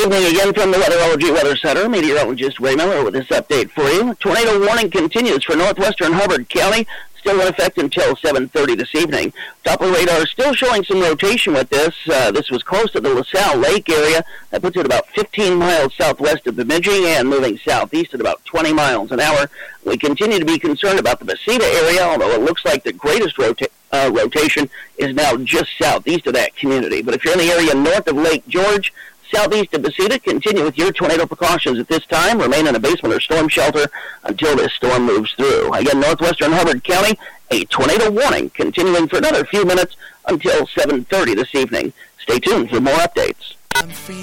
evening again from the Weatherology Weather Center. Meteorologist Ray Miller with this update for you. Tornado warning continues for northwestern Hubbard County. Still in effect until 7:30 this evening. Doppler radar is still showing some rotation with this. This was close to the LaSalle Lake area. That puts it about 15 miles southwest of Bemidji and moving southeast at about 20 miles an hour. We continue to be concerned about the Bethesda area, although it looks like the greatest rotation is now just southeast of that community. But if you're in the area north of Lake George, southeast of Bethesda, continue with your tornado precautions at this time. Remain in a basement or storm shelter until this storm moves through. Again, northwestern Hubbard County, a tornado warning continuing for another few minutes until 7:30 this evening. Stay tuned for more updates.